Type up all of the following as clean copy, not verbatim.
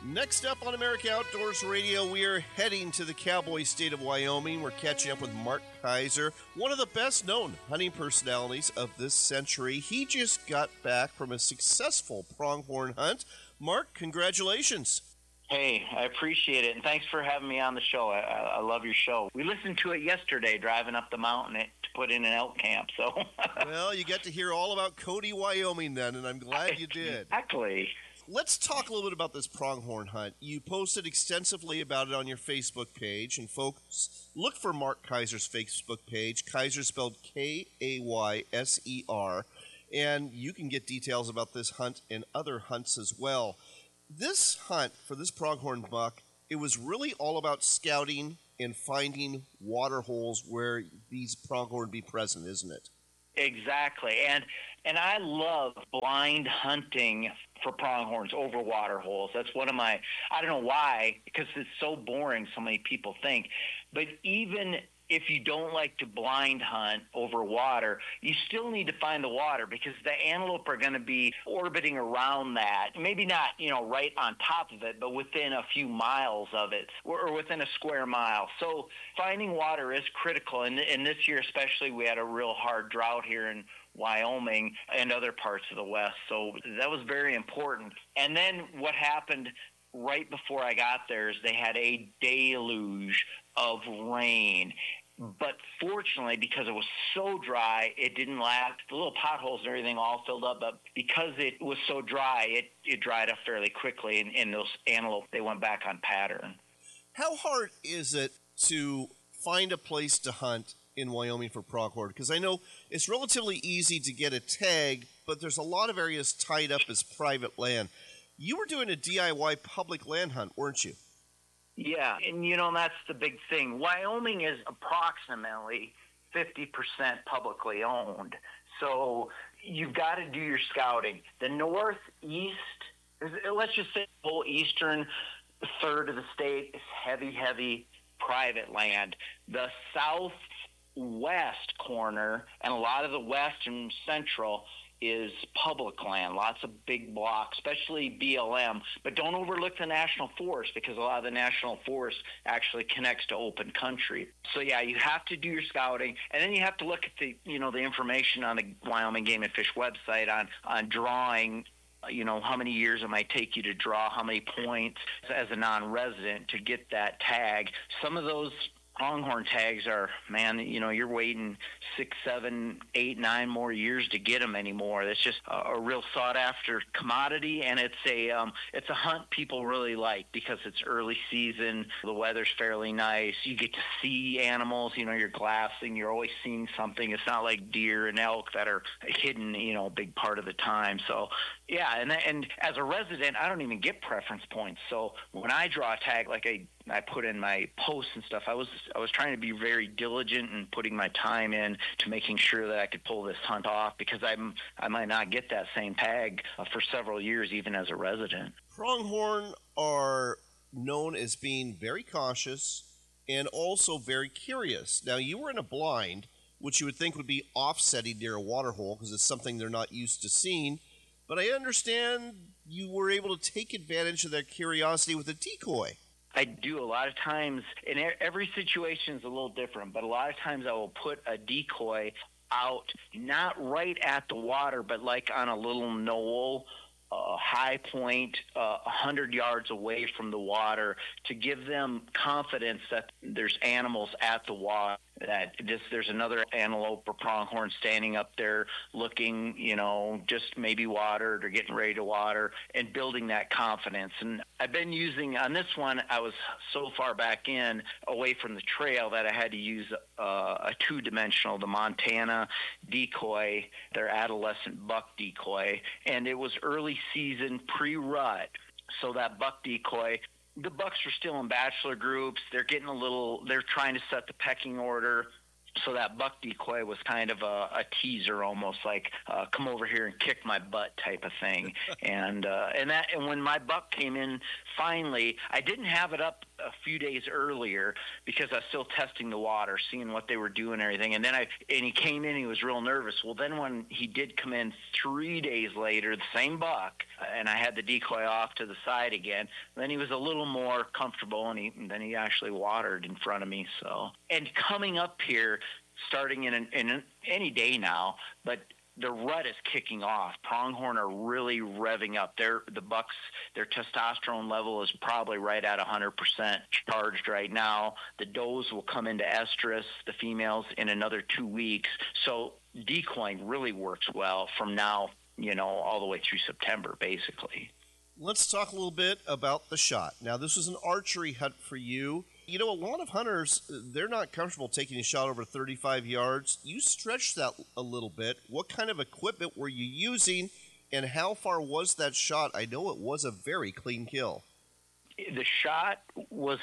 Next up on America Outdoors Radio, we are heading to the cowboy state of Wyoming. We're catching up with Mark Kaiser, one of the best-known hunting personalities of this century. He just got back from a successful pronghorn hunt. Mark, congratulations. Hey, I appreciate it, and thanks for having me on the show. I love your show. We listened to it yesterday driving up the mountain to put in an elk camp. So, well, you got to hear all about Cody, Wyoming then, and I'm glad you did. Exactly. Let's talk a little bit about this pronghorn hunt. You posted extensively about it on your Facebook page, and folks, look for Mark Kaiser's Facebook page. Kaiser spelled Kayser, and you can get details about this hunt and other hunts as well. This hunt for this pronghorn buck, it was really all about scouting and finding water holes where these pronghorn be present, isn't it? Exactly. And I love blind hunting for pronghorns over water holes. That's one of my, I don't know why, because it's so boring, so many people think. But even if you don't like to blind hunt over water, you still need to find the water because the antelope are going to be orbiting around that. Maybe not, right on top of it, but within a few miles of it or within a square mile. So finding water is critical. And this year especially, we had a real hard drought here in Wyoming and other parts of the West. So that was very important. And then what happened right before I got there is they had a deluge of rain. But fortunately, because it was so dry, it didn't last. The little potholes and everything all filled up. But because it was so dry, it dried up fairly quickly. And those antelope, they went back on pattern. How hard is it to find a place to hunt in Wyoming for pronghorn? Because I know it's relatively easy to get a tag, but there's a lot of areas tied up as private land. You were doing a DIY public land hunt, weren't you? Yeah, and that's the big thing. Wyoming is approximately 50% publicly owned. So you've got to do your scouting. The northeast, let's just say the whole eastern third of the state is heavy private land. The southwest corner and a lot of the west and central is public land, lots of big blocks, especially BLM. But don't overlook the National Forest because a lot of the National Forest actually connects to open country. So yeah, you have to do your scouting, and then you have to look at the the information on the Wyoming Game and Fish website on drawing. How many years it might take you to draw, how many points as a non-resident to get that tag. Some of those pronghorn tags are, you're waiting 6, 7, 8, 9 more years to get them anymore. It's just a real sought-after commodity, and it's a hunt people really like because it's early season. The weather's fairly nice. You get to see animals. You're glassing. You're always seeing something. It's not like deer and elk that are hidden, a big part of the time. So, yeah, and as a resident, I don't even get preference points. So when I draw a tag, like I put in my posts and stuff, I was trying to be very diligent and putting my time in to making sure that I could pull this hunt off because I might not get that same tag for several years, even as a resident. Pronghorn are known as being very cautious and also very curious. Now, you were in a blind, which you would think would be offsetting near a water hole because it's something they're not used to seeing. But I understand you were able to take advantage of their curiosity with a decoy. I do a lot of times, and every situation is a little different, but a lot of times I will put a decoy out, not right at the water, but like on a little knoll, high point, 100 yards away from the water to give them confidence that there's animals at the water, that there's another antelope or pronghorn standing up there looking, just maybe watered or getting ready to water and building that confidence. And I've been using, on this one, I was so far back away from the trail that I had to use a two-dimensional, the Montana decoy, their adolescent buck decoy. And it was early season pre-rut. So that buck decoy, the bucks are still in bachelor groups. They're trying to set the pecking order. So that buck decoy was kind of a teaser, almost like come over here and kick my butt type of thing. And when my buck came in, finally, I didn't have it up a few days earlier because I was still testing the water, seeing what they were doing and everything. And then he came in, he was real nervous. Well, then when he did come in 3 days later, the same buck, and I had the decoy off to the side again, then he was a little more comfortable, and then he actually watered in front of me. So, and coming up here, starting in any day now, but the rut is kicking off. Pronghorn are really revving up. The bucks, their testosterone level is probably right at 100% charged right now. The does will come into estrus, the females, in another 2 weeks. So decoying really works well from now, all the way through September, basically. Let's talk a little bit about the shot. Now, this was an archery hunt for you. A lot of hunters, they're not comfortable taking a shot over 35 yards. You stretched that a little bit. What kind of equipment were you using, and how far was that shot? I know it was a very clean kill. The shot was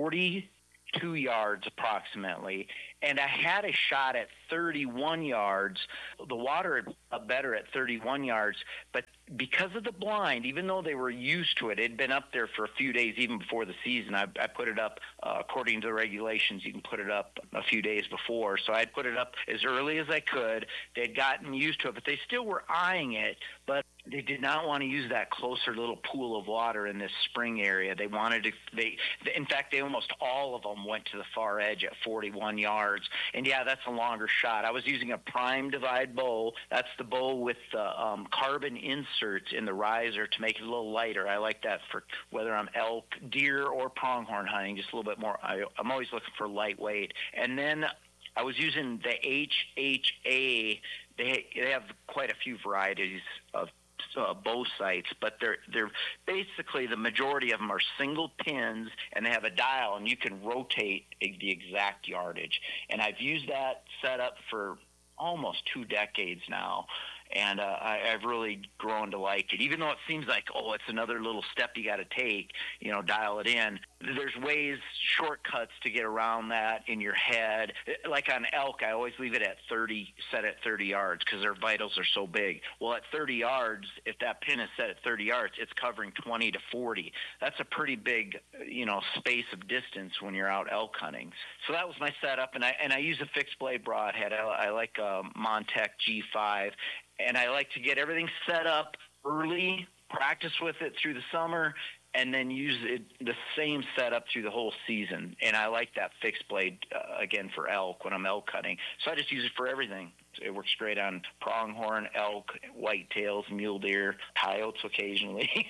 42 yards approximately, and I had a shot at 31 yards. The water had better at 31 yards, but because of the blind, even though they were used to it, it had been up there for a few days even before the season. I put it up, according to the regulations, you can put it up a few days before. So I put it up as early as I could. They'd gotten used to it, but they still were eyeing it, but they did not want to use that closer little pool of water in this spring area. They wanted to, in fact, they almost all of them went to the far edge at 41 yards. And yeah, that's a longer shot. I was using a prime divide bow. That's the bow with the carbon inserts in the riser to make it a little lighter. I like that for whether I'm elk, deer, or pronghorn hunting, just a little bit more. I'm always looking for lightweight. And then I was using the HHA. They have quite a few varieties of bow sights, but they're basically, the majority of them are single pins, and they have a dial, and you can rotate the exact yardage. And I've used that setup for almost 2 decades now, and I've really grown to like it. Even though it seems like, it's another little step you got to take, dial it in. There's ways, shortcuts to get around that in your head. Like on elk, I always leave it at 30, set at 30 yards because their vitals are so big. Well, at 30 yards, if that pin is set at 30 yards, it's covering 20 to 40. That's a pretty big, space of distance when you're out elk hunting. So that was my setup, and I use a fixed blade broadhead. I like a Montec G5, and I like to get everything set up early, practice with it through the summer, and then use the same setup through the whole season. And I like that fixed blade, again, for elk when I'm elk hunting. So I just use it for everything. It works great on pronghorn, elk, whitetails, mule deer, coyotes occasionally.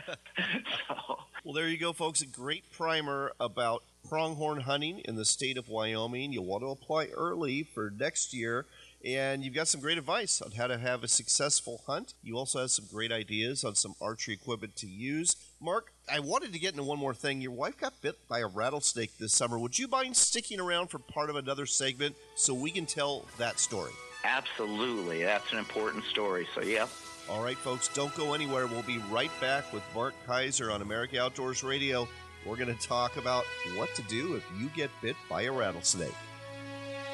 Well, there you go, folks. A great primer about pronghorn hunting in the state of Wyoming. You'll want to apply early for next year. And you've got some great advice on how to have a successful hunt. You also have some great ideas on some archery equipment to use. Mark, I wanted to get into one more thing. Your wife got bit by a rattlesnake this summer. Would you mind sticking around for part of another segment so we can tell that story? Absolutely. That's an important story. So, yeah. All right, folks, don't go anywhere. We'll be right back with Mark Kaiser on America Outdoors Radio. We're going to talk about what to do if you get bit by a rattlesnake.